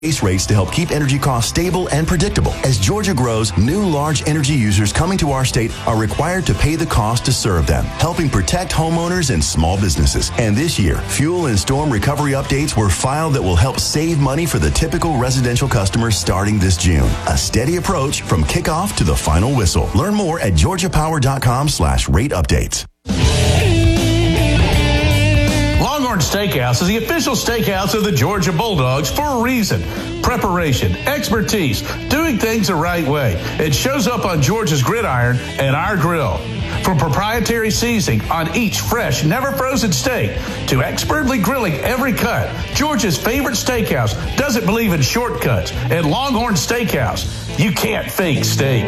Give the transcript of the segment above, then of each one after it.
base rates to help keep energy costs stable and predictable. As Georgia grows, new large energy users coming to our state are required to pay the cost to serve them, helping protect homeowners and small businesses. And this year, fuel and storm recovery updates were filed that will help save money for the typical residential customer starting this June. A steady approach from kickoff to the final whistle. Learn more at georgiapower.com/rate updates. Longhorn Steakhouse is the official steakhouse of the Georgia Bulldogs for a reason. Preparation, expertise, doing things the right way. It shows up on Georgia's gridiron and our grill. From proprietary seasoning on each fresh, never frozen steak to expertly grilling every cut, Georgia's favorite steakhouse doesn't believe in shortcuts. At Longhorn Steakhouse, you can't fake steak.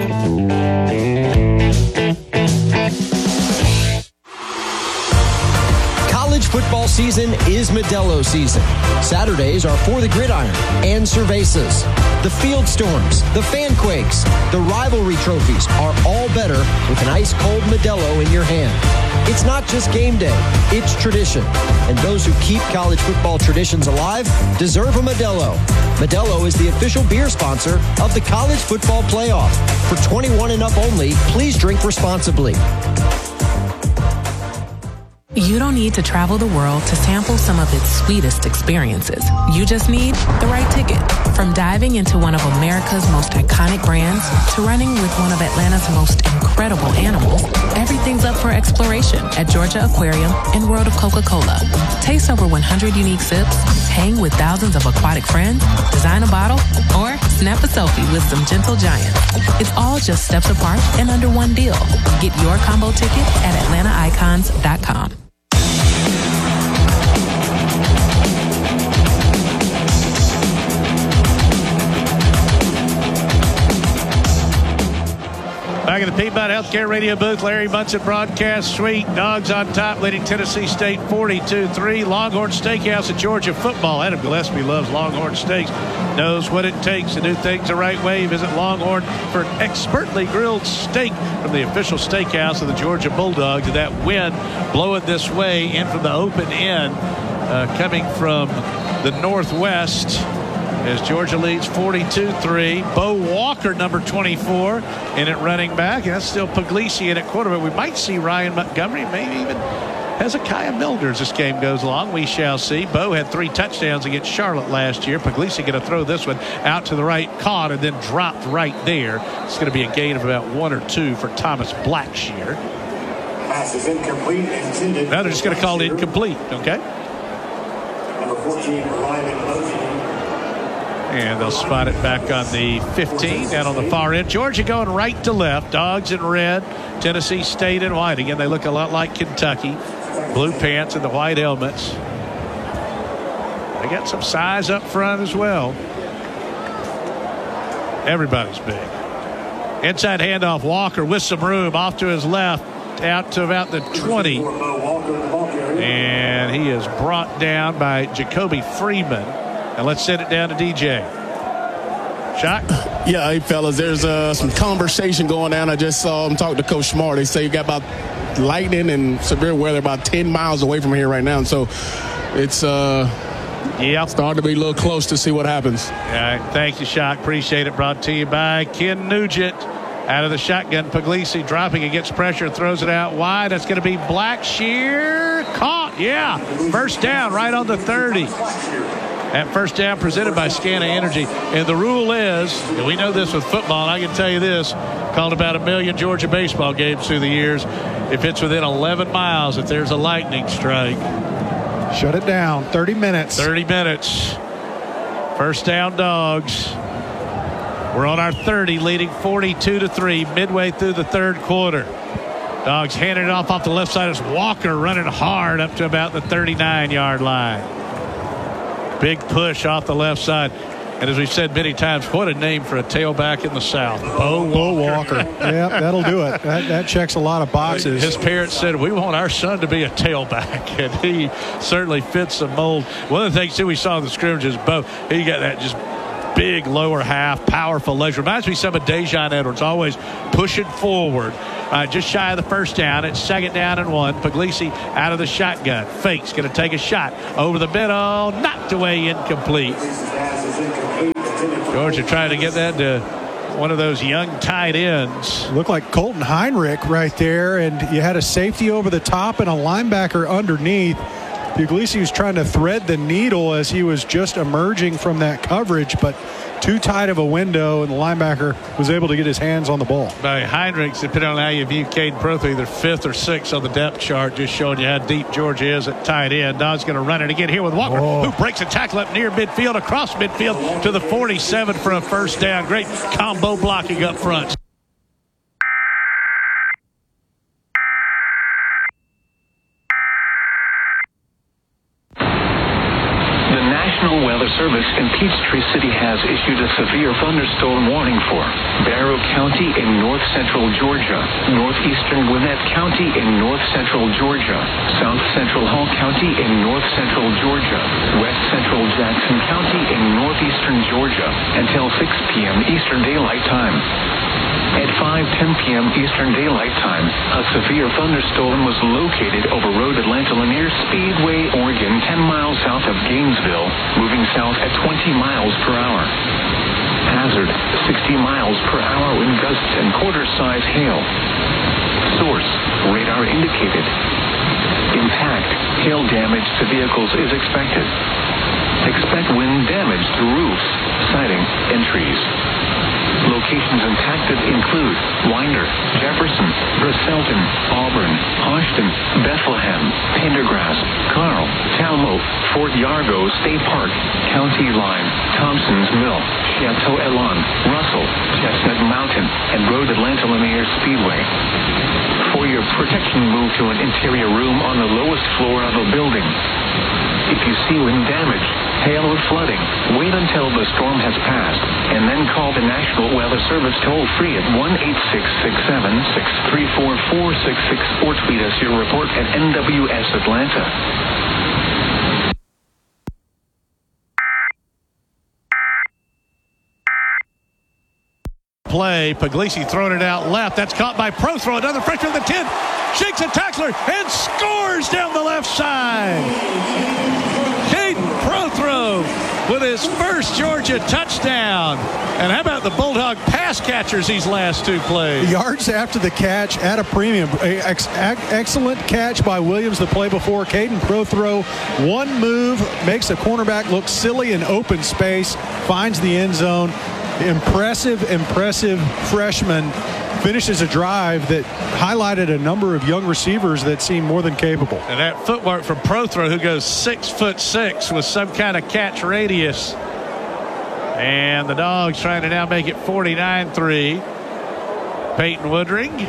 College football season is Modelo season. Saturdays are For the Gridiron and Cervezas. The Field Storms, the Fanquakes, the rivalry trophies are all better with an ice-cold Modelo in your hand. It's not just game day, it's tradition. And those who keep college football traditions alive deserve a Modelo. Modelo is the official beer sponsor of the College Football Playoff. For 21 and up only, please drink responsibly. You don't need to travel the world to sample some of its sweetest experiences. You just need the right ticket. From diving into one of America's most iconic brands to running with one of Atlanta's most incredible animals, everything's up for exploration at Georgia Aquarium and World of Coca-Cola. Taste over 100 unique sips, hang with thousands of aquatic friends, design a bottle, or snap a selfie with some gentle giants. It's all just steps apart and under one deal. Get your combo ticket at AtlantaIcons.com. Back in the Piedmont Healthcare Radio booth, Larry Munson broadcast suite. Dogs on top, leading Tennessee State 42-3. Longhorn Steakhouse at Georgia football. Adam Gillespie loves Longhorn Steaks. Knows what it takes to do things the right way. Visit Longhorn for an expertly grilled steak from the official steakhouse of the Georgia Bulldogs. And that wind blowing this way in from the open end, coming from the northwest, as Georgia leads 42-3. Bo Walker, number 24, in at running back. And that's still Puglisi in at quarterback. We might see Ryan Montgomery, maybe even Hezekiah Milner as this game goes along. We shall see. Bo had 3 touchdowns against Charlotte last year. Puglisi going to throw this one out to the right, caught, and then dropped right there. It's going to be a gain of about 1 or 2 for Thomas Blackshear. Pass is incomplete. Now they're just going to call it incomplete, okay? Number 14, Ryan Mosley. And they'll spot it back on the 15 down on the far end. Georgia going right to left. Dogs in red. Tennessee State in white. Again, they look a lot like Kentucky. Blue pants and the white helmets. They got some size up front as well. Everybody's big. Inside handoff. Walker with some room off to his left. Out to about the 20. And he is brought down by Jacoby Freeman. And let's send it down to DJ. Shock? Yeah, hey, fellas, there's some conversation going on. I just saw him talk to Coach Smart. They say you got about lightning and severe weather about 10 miles away from here right now. And so it's starting to be a little close to see what happens. All right, thank you, Shock. Appreciate it. Brought to you by Ken Nugent. Out of the shotgun, Puglisi dropping against pressure, throws it out wide. That's going to be Blackshear. Caught, yeah. First down right on the 30. That first down presented by Scana Energy. And the rule is, and we know this with football, and I can tell you this, called about 1 million Georgia baseball games through the years. If it's within 11 miles, if there's a lightning strike, shut it down. 30 minutes. 30 minutes. First down, Dogs. We're on our 30, leading 42-3, midway through the third quarter. Dogs handing it off the left side as Walker running hard up to about the 39-yard line. Big push off the left side. And as we've said many times, what a name for a tailback in the South. Bo Walker. Yeah, that'll do it. That checks a lot of boxes. His parents said, we want our son to be a tailback. And he certainly fits the mold. One of the things, too, we saw in the scrimmages, Bo, he got that just big lower half, powerful legs. Reminds me some of Dejon Edwards, always pushing forward. just shy of the first down. It's 2nd down and 1. Puglisi out of the shotgun. Fakes, going to take a shot over the middle. Knocked away, incomplete. Georgia trying to get that to one of those young tight ends. Looked like Colton Heinrich right there, and you had a safety over the top and a linebacker underneath. Puglisi was trying to thread the needle as he was just emerging from that coverage, but too tight of a window, and the linebacker was able to get his hands on the ball. By Heinrichs, depending on how you view Caden Prothro, either 5th or 6th on the depth chart, just showing you how deep Georgia is at tight end. Dodd's going to run it again here with Walker, who breaks a tackle up near midfield, across midfield to the 47 for a first down. Great combo blocking up front. National Weather Service in Peachtree City has issued a severe thunderstorm warning for Barrow County in north-central Georgia, northeastern Gwinnett County in north-central Georgia, south-central Hall County in north-central Georgia, west-central Jackson County in northeastern Georgia until 6 p.m. Eastern Daylight Time. At 5:10 p.m. Eastern Daylight Time, a severe thunderstorm was located over Road Atlanta Lanier Speedway, Oregon, 10 miles south of Gainesville, moving south at 20 miles per hour. Hazard, 60 miles per hour wind gusts and quarter-size hail. Source, radar indicated. Impact, hail damage to vehicles is expected. Expect wind damage to roofs, siding, and trees. Locations impacted include Winder, Jefferson, Bristolton, Auburn, Hodgson, Bethlehem, Pendergrass, Carl, Talmo, Fort Yargo State Park, County Line, Thompson's Mill, Chateau Elan, Russell, Chestnut Mountain, and Road Atlanta Lanier Speedway. For your protection, move to an interior room on the lowest floor of a building. If you see wind damage, hail, or flooding, wait until the storm has passed and then call the National Weather Service toll-free at 1-866-7-634-466 or tweet us your report at NWS Atlanta. Play, Puglisi throwing it out left. That's caught by Prothro, another freshman at the 10. Shakes a tackler and scores down the left side. Caden Prothro with his first Georgia touchdown. And how about the Bulldog pass catchers these last two plays? Yards after the catch at a premium. Excellent catch by Williams the play before. Caden Prothro, one move, makes a cornerback look silly in open space, finds the end zone. Impressive freshman finishes a drive that highlighted a number of young receivers that seem more than capable. And that footwork from Prothro, who goes 6'6" with some kind of catch radius. And the Dogs trying to now make it 49-3. Peyton Woodring.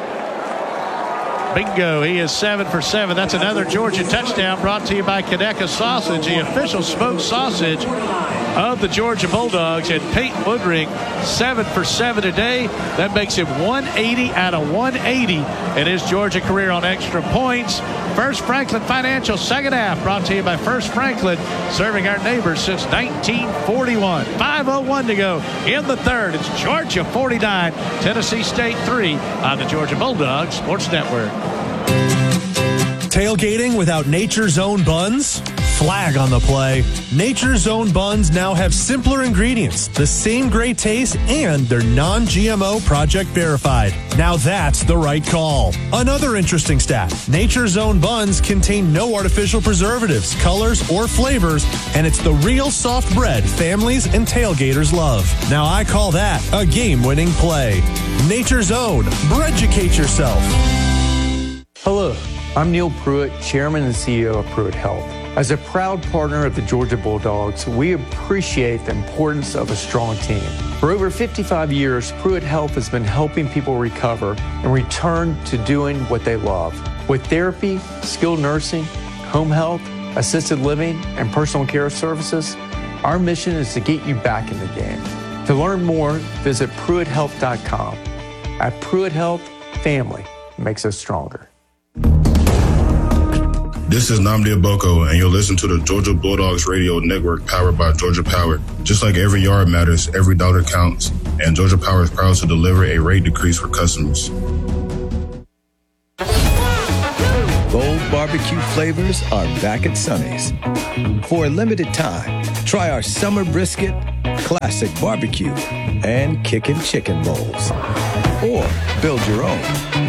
Bingo, he is 7 for 7. That's another Georgia touchdown brought to you by Conecuh Sausage, the official smoked sausage of the Georgia Bulldogs. And Peyton Woodring, 7 for 7 today. That makes him 180 out of 180 in his Georgia career on extra points. First Franklin Financial second half brought to you by First Franklin, serving our neighbors since 1941. 5:01 to go in the third. It's Georgia 49, Tennessee State 3 on the Georgia Bulldogs Sports Network. Tailgating without Nature's Own buns? Flag on the play. Nature's Own buns now have simpler ingredients, the same great taste, and they're non-GMO project verified. Now that's the right call. Another interesting stat, Nature's Own buns contain no artificial preservatives, colors, or flavors, and it's the real soft bread families and tailgaters love. Now I call that a game-winning play. Nature's Own. Breaducate yourself. Hello, I'm Neil Pruitt, Chairman and CEO of Pruitt Health. As a proud partner of the Georgia Bulldogs, we appreciate the importance of a strong team. For over 55 years, Pruitt Health has been helping people recover and return to doing what they love. With therapy, skilled nursing, home health, assisted living, and personal care services, our mission is to get you back in the game. To learn more, visit PruittHealth.com. At Pruitt Health, family makes us stronger. This is Nnamdi Aboko, and you'll listen to the Georgia Bulldogs Radio Network powered by Georgia Power. Just like every yard matters, every dollar counts, and Georgia Power is proud to deliver a rate decrease for customers. barbecue flavors are back at Sonny's. For a limited time, try our summer brisket, classic barbecue, and kickin' chicken bowls. Or build your own.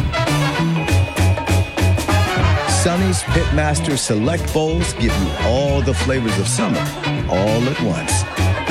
Sonny's Pitmaster Select Bowls give you all the flavors of summer, all at once.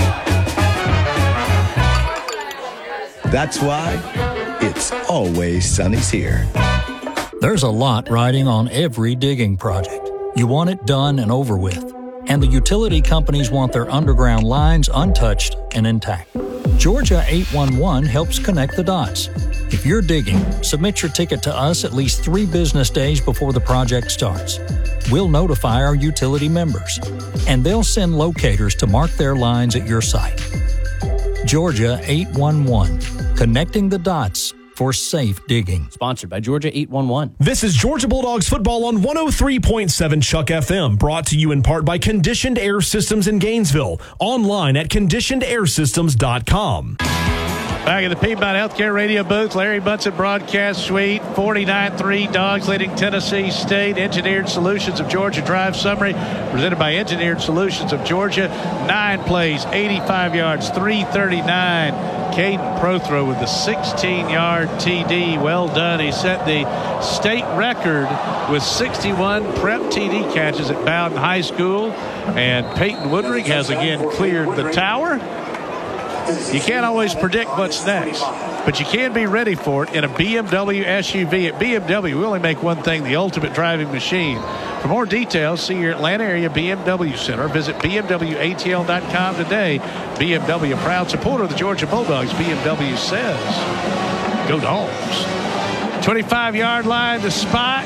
That's why it's always Sonny's here. There's a lot riding on every digging project. You want it done and over with. And the utility companies want their underground lines untouched and intact. Georgia 811 helps connect the dots. If you're digging, submit your ticket to us at least 3 business days before the project starts. We'll notify our utility members, and they'll send locators to mark their lines at your site. Georgia 811, connecting the dots for safe digging. Sponsored by Georgia 811. This is Georgia Bulldogs football on 103.7 Chuck FM, brought to you in part by Conditioned Air Systems in Gainesville. Online at conditionedairsystems.com. Back in the Piedmont Healthcare Radio booth, Larry Bunsen broadcast suite, 49-3 Dogs leading Tennessee State. Engineered Solutions of Georgia drive summary presented by Engineered Solutions of Georgia. 9 plays, 85 yards, 339. Caden Prothro with the 16-yard TD. Well done. He set the state record with 61 prep TD catches at Bowden High School. And Peyton Woodring has again cleared the tower. You can't always predict what's next, but you can be ready for it in a BMW SUV. At BMW, we only make one thing, the ultimate driving machine. For more details, see your Atlanta area BMW Center. Visit BMWATL.com today. BMW, a proud supporter of the Georgia Bulldogs. BMW says, go Dogs. 25-yard line, the spot.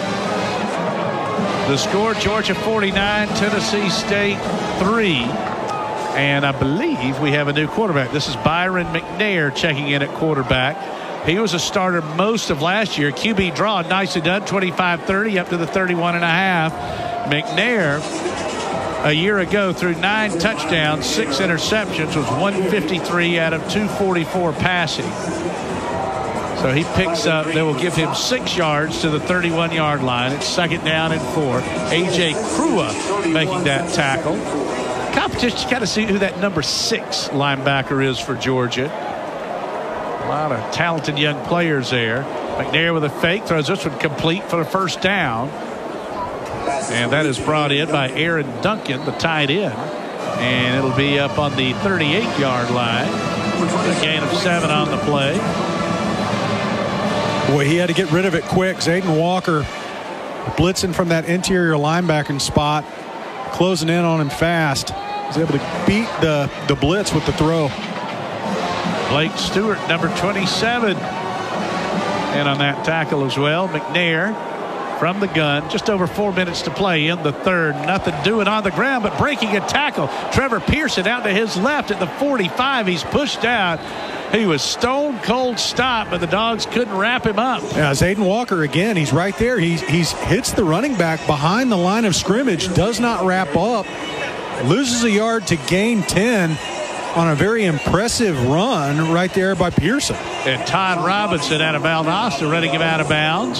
The score, Georgia 49, Tennessee State 3. And I believe we have a new quarterback. This is Byron McNair checking in at quarterback. He was a starter most of last year. QB draw, nicely done, 25-30 up to the 31.5. McNair, a year ago, threw 9 touchdowns, 6 interceptions, was 153 out of 244 passing. So he picks up, they will give him 6 yards to the 31-yard line. It's 2nd down and 4. A.J. Krua making that tackle. Competition, you got to see who that number 6 linebacker is for Georgia. A lot of talented young players there. McNair with a fake, throws this one complete for the first down. And that is brought in by Aaron Duncan, the tight end. And it'll be up on the 38-yard line. A gain of 7 on the play. Boy, he had to get rid of it quick. Zayden Walker blitzing from that interior linebacking spot, closing in on him fast. He's able to beat the blitz with the throw. Blake Stewart, number 27, and on that tackle as well. McNair from the gun. Just over 4 minutes to play in the third. Nothing doing on the ground, but breaking a tackle. Trevor Pearson out to his left at the 45. He's pushed out. He was stone cold stopped, but the Dogs couldn't wrap him up. Yeah, Zayden Walker again. He's right there. He's hits the running back behind the line of scrimmage. Does not wrap up. Loses a yard to gain 10 on a very impressive run right there by Pearson. And Todd Robinson out of Valdosta running him out of bounds.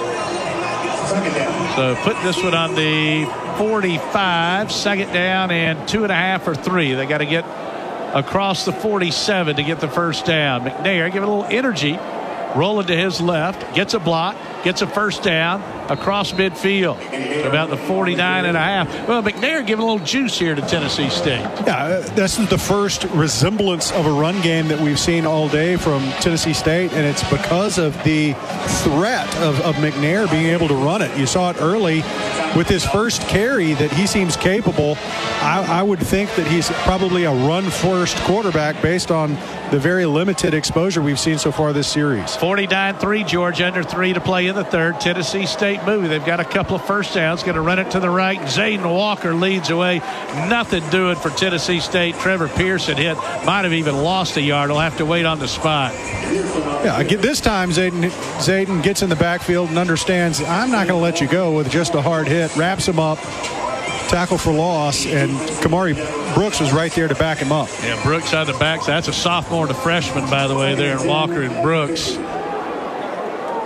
So put this one on the 45. 2nd down and 2.5 or 3. They got to get across the 47 to get the first down. McNair, give it a little energy. Rolling to his left, gets a block, gets a first down across midfield to about the 49.5. Well, McNair giving a little juice here to Tennessee State. Yeah, this is the first resemblance of a run game that we've seen all day from Tennessee State, and it's because of the threat of McNair being able to run it. You saw it early with his first carry that he seems capable. I would think that he's probably a run-first quarterback based on the very limited exposure we've seen so far this series. 49-3 Georgia, under 3 to play in the third. Tennessee State moving. They've got a couple of first downs. Going to run it to the right. Zayden Walker leads away. Nothing doing for Tennessee State. Trevor Pearson hit. Might have even lost a yard. He'll have to wait on the spot. Yeah, this time Zayden gets in the backfield and understands I'm not going to let you go with just a hard hit. Wraps him up. Tackle for loss, and Kamari Brooks was right there to back him up. Yeah, Brooks on the back. That's a sophomore and a freshman, by the way, there in Walker and Brooks.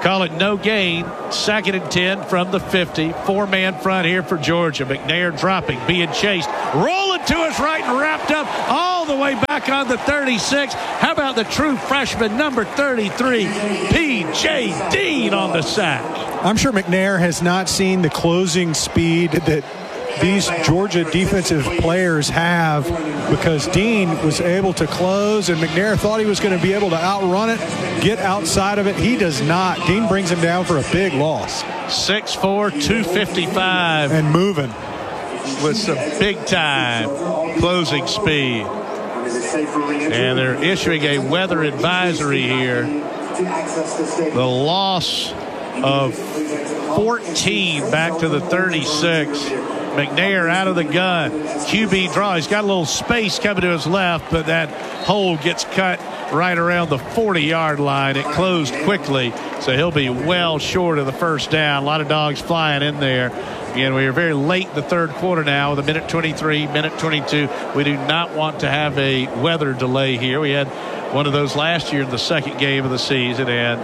Call it no gain. 2nd and 10 from the 50. 4-man front here for Georgia. McNair dropping, being chased, rolling to his right and wrapped up all the way back on the 36. How about the true freshman, number 33, P.J. Dean on the sack? I'm sure McNair has not seen the closing speed that these Georgia defensive players have, because Dean was able to close and McNair thought he was going to be able to outrun it, get outside of it. He does not. Dean brings him down for a big loss. 6'4", 255. And moving. With some big-time closing speed. And they're issuing a weather advisory here. The loss of 14 back to the 36. McNair out of the gun. QB draw. He's got a little space coming to his left, but that hole gets cut right around the 40-yard line. It closed quickly, so he'll be well short of the first down. A lot of dogs flying in there. Again, we are very late in the third quarter now with a minute 23, minute 22. We do not want to have a weather delay here. We had one of those last year in the second game of the season, and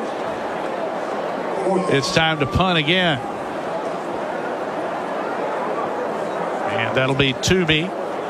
it's time to punt again. And that'll be Toomey.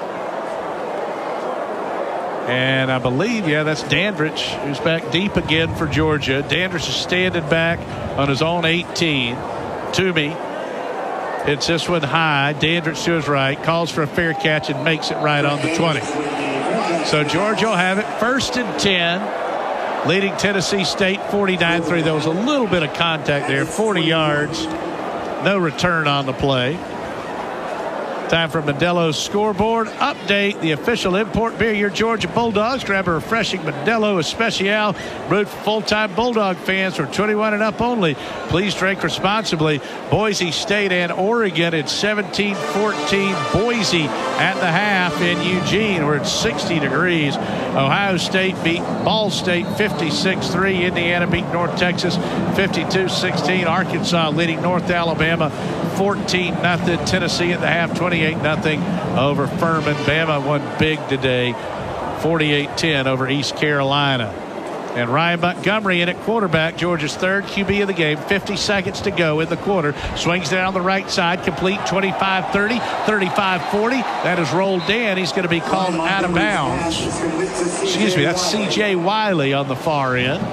And I believe, that's Dandridge, who's back deep again for Georgia. Dandridge is standing back on his own 18. Toomey hits this one high. Dandridge to his right, calls for a fair catch and makes it right on the 20. So Georgia will have it 1st and 10, leading Tennessee State 49-3. There was a little bit of contact there, 40 yards, no return on the play. Time for Modelo's scoreboard update. The official import beer, your Georgia Bulldogs. Grab a refreshing Modelo Especial, brewed for full-time Bulldog fans for 21 and up only. Please drink responsibly. Boise State and Oregon at 17-14. Boise at the half in Eugene, where it's 60 degrees. Ohio State beat Ball State 56-3. Indiana beat North Texas 52-16. Arkansas leading North Alabama 14-0. Tennessee at the half 28-0 over Furman. Bama won big today, 48-10 over East Carolina. And Ryan Montgomery in at quarterback, Georgia's third QB of the game. 50 seconds to go in the quarter. Swings down the right side, complete 25-30, 35-40. That is rolled in. He's going to be called out of bounds. Excuse me, that's C.J. Wiley on the far end.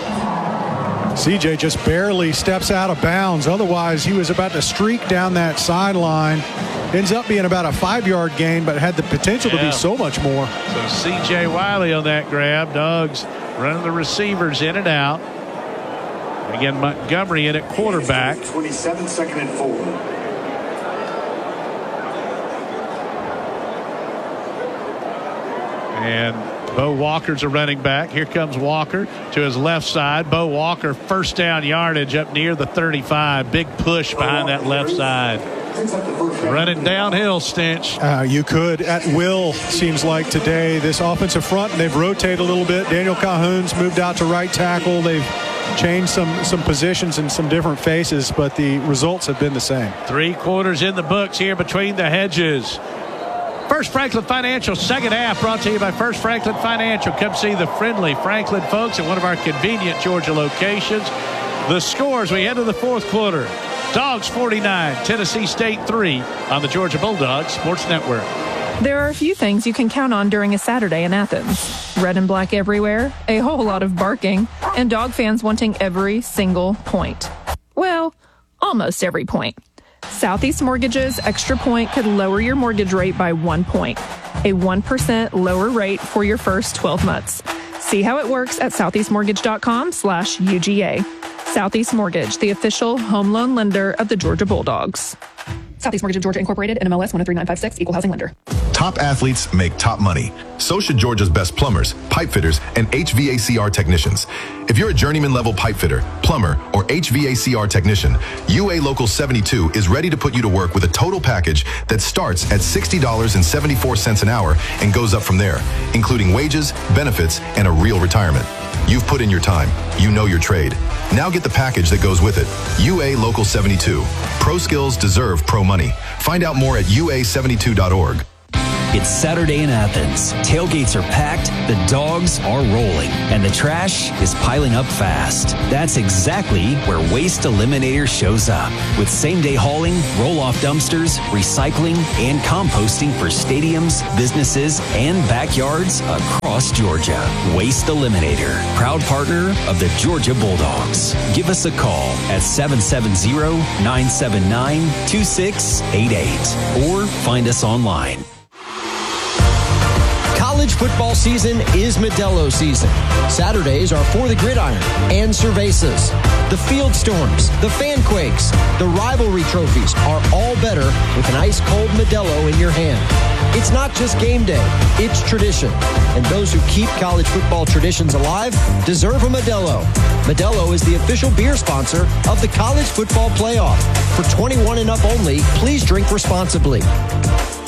CJ just barely steps out of bounds. Otherwise, he was about to streak down that sideline. Ends up being about a 5-yard gain, but had the potential to be so much more. So C.J. Wiley on that grab. Dogs running the receivers in and out. Again, Montgomery in at quarterback. 27, 2nd and 4. And Bo Walker's a running back. Here comes Walker to his left side. Bo Walker, first down yardage up near the 35. Big push behind that left side. Running downhill, Stinch. You could at will, seems like today. This offensive front, they've rotated a little bit. Daniel Calhoun's moved out to right tackle. They've changed some positions and some different faces, but the results have been the same. 3 quarters in the books here between the hedges. First Franklin Financial second half brought to you by First Franklin Financial. Come see the friendly Franklin folks at one of our convenient Georgia locations. The scores, we head to the fourth quarter. Dogs 49, Tennessee State 3 on the Georgia Bulldogs Sports Network. There are a few things you can count on during a Saturday in Athens. Red and black everywhere, a whole lot of barking, and dog fans wanting every single point. Well, almost every point. Southeast Mortgage's Extra Point could lower your mortgage rate by 1 point. A 1% lower rate for your first 12 months. See how it works at southeastmortgage.com/UGA. Southeast Mortgage, the official home loan lender of the Georgia Bulldogs. Southeast Mortgage of Georgia Incorporated, NMLS 103956, Equal Housing Lender. Top athletes make top money. So should Georgia's best plumbers, pipe fitters, and HVACR technicians. If you're a journeyman level pipe fitter, plumber, or HVACR technician, UA Local 72 is ready to put you to work with a total package that starts at $60.74 an hour and goes up from there, including wages, benefits, and a real retirement. You've put in your time. You know your trade. Now get the package that goes with it. UA Local 72. Pro skills deserve pro money. Find out more at ua72.org. It's Saturday in Athens. Tailgates are packed, the dogs are rolling, and the trash is piling up fast. That's exactly where Waste Eliminator shows up. With same-day hauling, roll-off dumpsters, recycling, and composting for stadiums, businesses, and backyards across Georgia. Waste Eliminator, proud partner of the Georgia Bulldogs. Give us a call at 770-979-2688 or find us online. College football season is Modelo season. Saturdays are For the Gridiron and Cervezas. The Field Storms, the Fanquakes, the rivalry trophies are all better with an ice-cold Modelo in your hand. It's not just game day, it's tradition. And those who keep college football traditions alive deserve a Modelo. Modelo is the official beer sponsor of the College Football Playoff. For 21 and up only, please drink responsibly.